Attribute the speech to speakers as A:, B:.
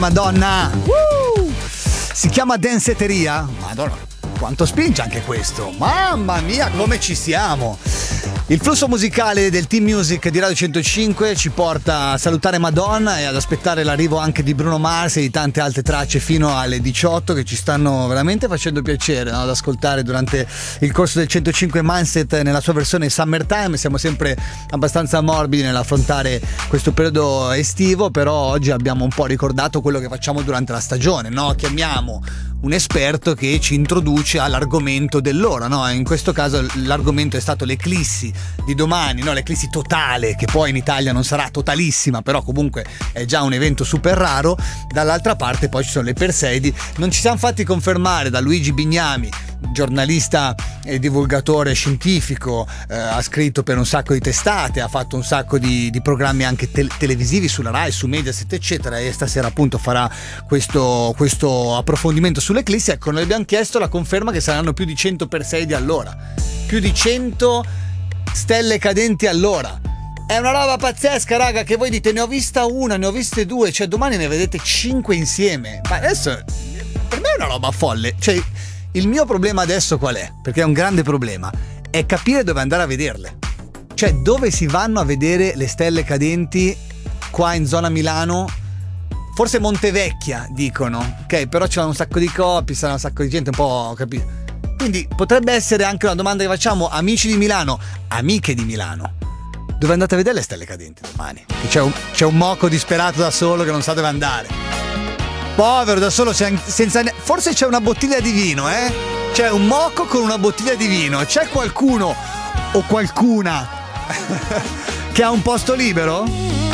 A: Madonna, si chiama Danceteria. Madonna, quanto spinge anche questo. Mamma mia, come ci siamo. Il flusso musicale del Team Music di Radio 105 ci porta a salutare Madonna e ad aspettare l'arrivo anche di Bruno Mars e di tante altre tracce fino alle 18 che ci stanno veramente facendo piacere, no? Ad ascoltare durante il corso del 105 Mindset nella sua versione Summertime. Siamo sempre abbastanza morbidi nell'affrontare questo periodo estivo, però oggi abbiamo un po' ricordato quello che facciamo durante la stagione, no? Chiamiamo un esperto che ci introduce all'argomento dell'ora, no? In questo caso l'argomento è stato l'eclissi di domani, no? L'eclissi totale, che poi in Italia non sarà totalissima, però comunque è già un evento super raro. Dall'altra parte poi ci sono le Perseidi. Non ci siamo fatti confermare da Luigi Bignami, giornalista e divulgatore scientifico, ha scritto per un sacco di testate, ha fatto un sacco di programmi anche televisivi sulla Rai, su Mediaset eccetera, e stasera appunto farà questo approfondimento sull'eclissi. Ecco, noi abbiamo chiesto la conferma che saranno più di 100 Perseidi all'ora, più di 100 stelle cadenti all'ora. È una roba pazzesca, raga, che voi dite ne ho vista una, ne ho viste due, cioè domani ne vedete 5 insieme. Ma adesso per me è una roba folle. Cioè, il mio problema adesso qual è? Perché è un grande problema, è capire dove andare a vederle. Cioè, dove si vanno a vedere le stelle cadenti qua in zona Milano? Forse Montevecchia, dicono, ok? Però c'è un sacco di coppie, sarà un sacco di gente, un po', capito? Quindi potrebbe essere anche una domanda che facciamo, amici di Milano, amiche di Milano. Dove andate a vedere le stelle cadenti domani? Che c'è un moco disperato da solo che non sa dove andare. Povero da solo, senza forse c'è una bottiglia di vino, eh? C'è un moco con una bottiglia di vino. C'è qualcuno o qualcuna che ha un posto libero?